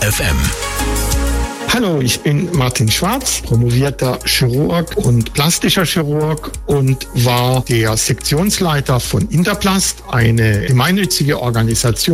FM. Hallo, ich bin Martin Schwarz, promovierter Chirurg und plastischer Chirurg und war der Sektionsleiter von Interplast, eine gemeinnützige Organisation